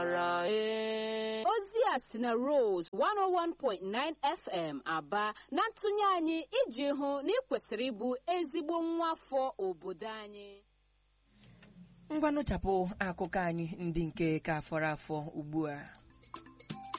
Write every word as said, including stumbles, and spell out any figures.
ozi a si na Rose one oh one point nine F M Aba na ntụnye anyị iji hụ na ị kwesịrị ịbụ ezigbo nwa afọ obodo anyị. Ngwanụ chapụ akụkọ anyị ndị nke ka fọrọ afọ ugbu a.